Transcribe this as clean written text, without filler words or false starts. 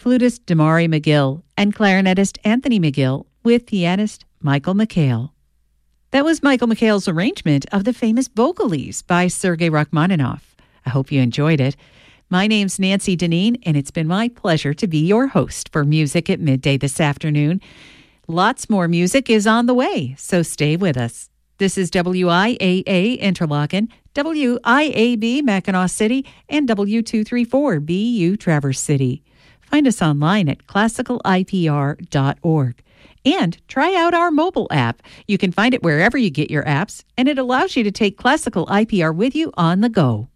flutist Damari McGill, and clarinetist Anthony McGill with pianist Michael McHale. That was Michael McHale's arrangement of the famous Vocalese by Sergei Rachmaninoff. I hope you enjoyed it. My name's Nancy Deneen, and it's been my pleasure to be your host for Music at Midday this afternoon. Lots more music is on the way, so stay with us. This is WIAA Interlochen, WIAB Mackinac City, and W234BU Traverse City. Find us online at classicalipr.org. And try out our mobile app. You can find it wherever you get your apps, and it allows you to take Classical IPR with you on the go.